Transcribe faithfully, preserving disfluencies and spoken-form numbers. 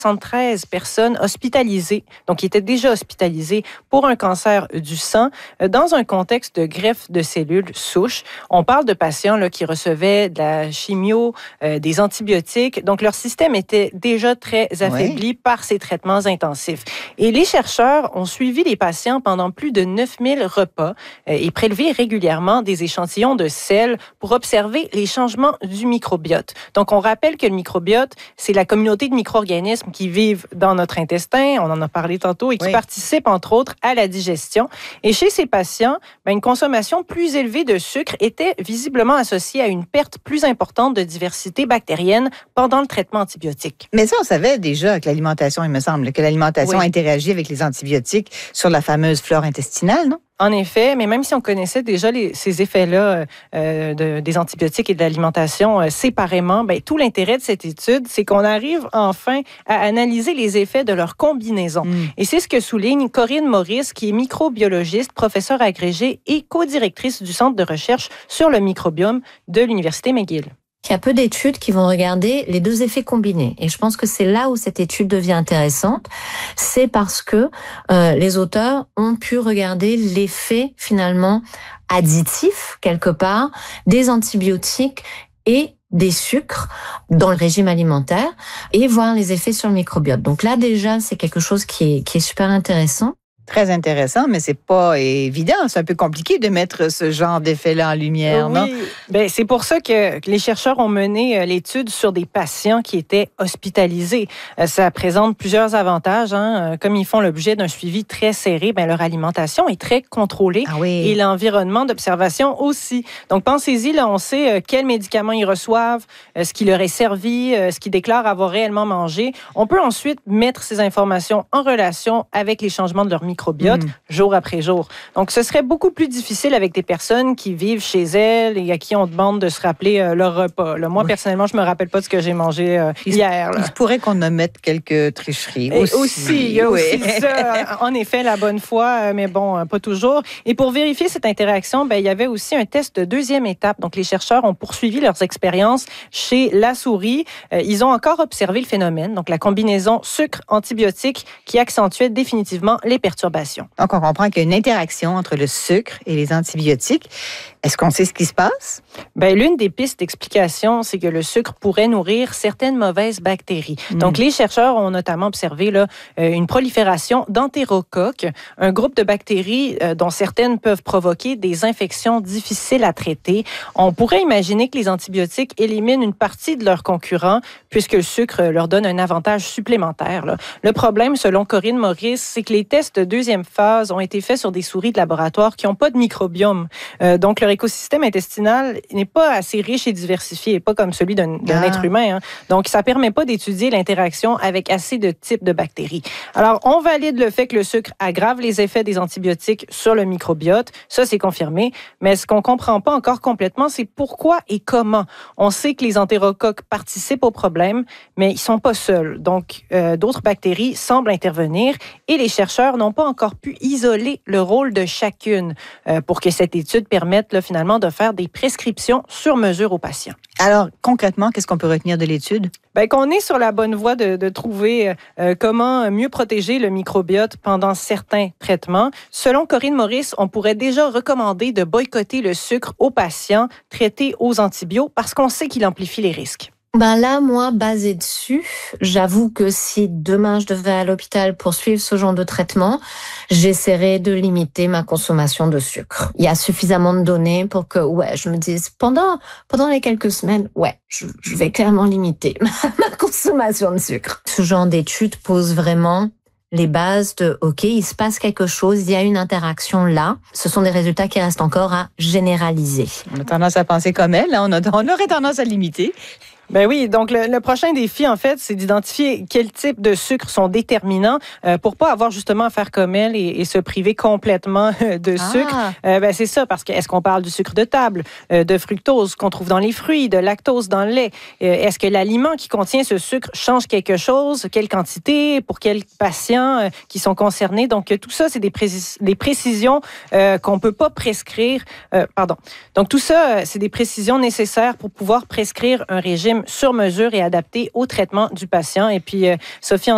soixante-treize personnes hospitalisées, donc qui étaient déjà hospitalisées pour un cancer du sang dans un contexte de greffe de cellules souches. On parle de patients là, qui recevaient de la chimio, euh, des antibiotiques, donc leur système était déjà très affaibli oui. par ces traitements intensifs. Et les chercheurs ont suivi les patients pendant plus de neuf mille repas euh, et prélevé régulièrement des échantillons de sel pour observer les changements du microbiote. Donc on rappelle que le microbiote, c'est la communauté de micro-organismes qui vivent dans notre intestin, on en a parlé tantôt, et qui oui. participent entre autres à la digestion. Et chez ces patients, ben, une consommation plus élevée de sucre était visiblement associée à une perte plus importante de diversité bactérienne pendant le traitement antibiotique. Mais ça, on savait déjà que l'alimentation, il me semble, que l'alimentation oui. interagit avec les antibiotiques sur la fameuse flore intestinale, non? En effet, mais même si on connaissait déjà les, ces effets-là euh, de, des antibiotiques et de l'alimentation euh, séparément, ben, tout l'intérêt de cette étude, c'est qu'on arrive enfin à analyser les effets de leur combinaison. Mm. Et c'est ce que souligne Corinne Maurice, qui est microbiologiste, professeure agrégée et co-directrice du Centre de recherche sur le microbiome de l'Université McGill. Il y a peu d'études qui vont regarder les deux effets combinés. Et je pense que c'est là où cette étude devient intéressante. C'est parce que euh, les auteurs ont pu regarder l'effet finalement additif, quelque part, des antibiotiques et des sucres dans le régime alimentaire et voir les effets sur le microbiote. Donc là, déjà, c'est quelque chose qui est, qui est super intéressant. Très intéressant, mais c'est pas évident. C'est un peu compliqué de mettre ce genre d'effet-là en lumière, oui. non? Ben, c'est pour ça que les chercheurs ont mené l'étude sur des patients qui étaient hospitalisés. Ça présente plusieurs avantages. Hein. Comme ils font l'objet d'un suivi très serré, ben, leur alimentation est très contrôlée ah oui. et l'environnement d'observation aussi. Donc, pensez-y, là, on sait quels médicaments ils reçoivent, ce qui leur est servi, ce qu'ils déclarent avoir réellement mangé. On peut ensuite mettre ces informations en relation avec les changements de leur microbiote mmh. jour après jour. Donc, ce serait beaucoup plus difficile avec des personnes qui vivent chez elles et à qui on demande de se rappeler euh, leur repas. Là, moi, oui. personnellement, je me rappelle pas de ce que j'ai mangé euh, il hier. Là. Il se pourrait qu'on omette quelques tricheries. Et aussi, aussi, il y a oui. aussi ça. En effet, la bonne foi, mais bon, pas toujours. Et pour vérifier cette interaction, ben, il y avait aussi un test de deuxième étape. Donc, les chercheurs ont poursuivi leurs expériences chez la souris. Euh, ils ont encore observé le phénomène, donc la combinaison sucre-antibiotique qui accentuait définitivement les perturbations. Donc, on comprend qu'il y a une interaction entre le sucre et les antibiotiques. Est-ce qu'on sait ce qui se passe? Bien, l'une des pistes d'explication, c'est que le sucre pourrait nourrir certaines mauvaises bactéries. Mmh. Donc, les chercheurs ont notamment observé là, une prolifération d'entérocoques, un groupe de bactéries dont certaines peuvent provoquer des infections difficiles à traiter. On pourrait imaginer que les antibiotiques éliminent une partie de leurs concurrents puisque le sucre leur donne un avantage supplémentaire. Là. Le problème, selon Corinne Maurice, c'est que les tests de deuxième phase ont été faits sur des souris de laboratoire qui n'ont pas de microbiome. Euh, donc, leur écosystème intestinal n'est pas assez riche et diversifié, pas comme celui d'un, d'un ah. être humain. Hein. Donc, ça ne permet pas d'étudier l'interaction avec assez de types de bactéries. Alors, on valide le fait que le sucre aggrave les effets des antibiotiques sur le microbiote. Ça, c'est confirmé. Mais ce qu'on ne comprend pas encore complètement, c'est pourquoi et comment. On sait que les entérocoques participent au problème, mais ils ne sont pas seuls. Donc, euh, d'autres bactéries semblent intervenir et les chercheurs n'ont pas encore pu isoler le rôle de chacune euh, pour que cette étude permette là, finalement de faire des prescriptions sur mesure aux patients. Alors, concrètement, qu'est-ce qu'on peut retenir de l'étude? Bien, qu'on est sur la bonne voie de, de trouver euh, comment mieux protéger le microbiote pendant certains traitements. Selon Corinne Maurice, on pourrait déjà recommander de boycotter le sucre aux patients traités aux antibiotiques parce qu'on sait qu'il amplifie les risques. Ben là, moi, basé dessus, j'avoue que si demain je devais aller à l'hôpital pour suivre ce genre de traitement, j'essaierais de limiter ma consommation de sucre. Il y a suffisamment de données pour que, ouais, je me dise, pendant, pendant les quelques semaines, ouais, je, je vais clairement limiter ma consommation de sucre. Ce genre d'étude pose vraiment les bases de, OK, il se passe quelque chose, il y a une interaction là. Ce sont des résultats qui restent encore à généraliser. On a tendance à penser comme elle, hein? on, a, on aurait tendance à limiter. Ben oui, donc le, le prochain défi, en fait, c'est d'identifier quels types de sucres sont déterminants euh, pour pas avoir justement à faire comme elle et, et se priver complètement de ah. sucre. Euh, ben c'est ça, parce que est-ce qu'on parle du sucre de table, euh, de fructose qu'on trouve dans les fruits, de lactose dans le lait? Euh, est-ce que l'aliment qui contient ce sucre change quelque chose? Quelle quantité? Pour quels patients euh, qui sont concernés? Donc, tout ça, c'est des, précis- des précisions euh, qu'on peut pas prescrire. Euh, pardon. Donc, tout ça, c'est des précisions nécessaires pour pouvoir prescrire un régime sur mesure et adapté au traitement du patient. Et puis, euh, Sophie